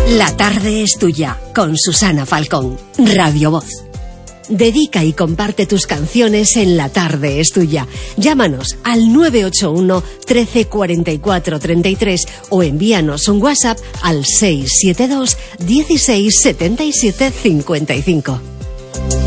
La tarde es tuya, con Susana Falcón, Radio Voz. Dedica y comparte tus canciones en La tarde es tuya. Llámanos al 981 13 44 33 o envíanos un WhatsApp al 672 16 77 55.